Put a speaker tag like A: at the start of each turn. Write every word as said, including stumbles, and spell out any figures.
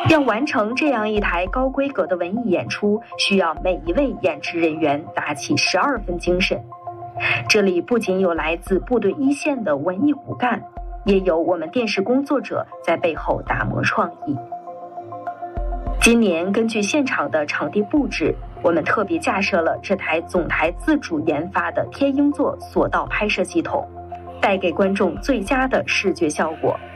A: 要完成这样一台高规格的文艺演出，需要每一位演职人员打起十二分精神。这里不仅有来自部队一线的文艺骨干，也有我们电视工作者在背后打磨创意。今年根据现场的场地布置，我们特别架设了这台总台自主研发的天鹰座索道拍摄系统，带给观众最佳的视觉效果。